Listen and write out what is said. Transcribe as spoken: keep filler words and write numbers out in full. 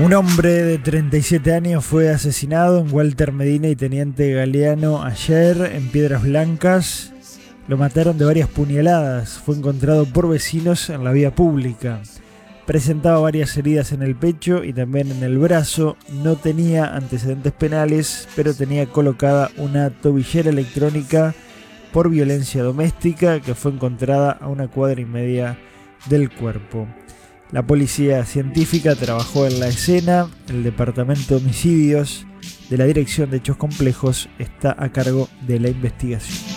Un hombre de treinta y siete años fue asesinado en Walter Medina y Teniente Galeano ayer en Piedras Blancas. Lo mataron de varias puñaladas. Fue encontrado por vecinos en la vía pública. Presentaba varias heridas en el pecho y también en el brazo. No tenía antecedentes penales, pero tenía colocada una tobillera electrónica por violencia doméstica que fue encontrada a una cuadra y media del cuerpo. La policía científica trabajó en la escena. El departamento de homicidios de la Dirección de Hechos Complejos está a cargo de la investigación.